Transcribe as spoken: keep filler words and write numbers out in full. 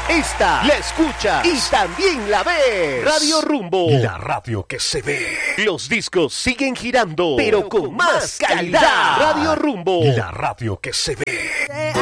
Esta la escucha y también la ves. Radio Rumbo, la radio que se ve. Los discos siguen girando, pero con más calidad. Radio Rumbo, la radio que se ve.